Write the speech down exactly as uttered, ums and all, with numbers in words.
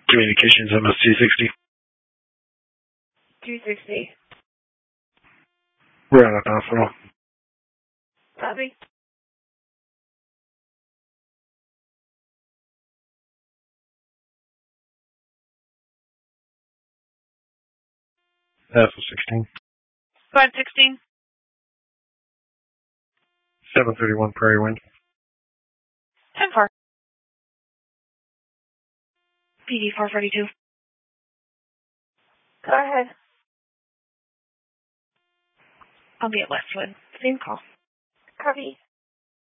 Communications M S two sixty. two sixty. We're out of hospital. Copy. F sixteen. five sixteen. seven thirty-one Prairie Wind. ten four. P D four forty-two. Go ahead. I'll be at Westwood. Same call. Copy.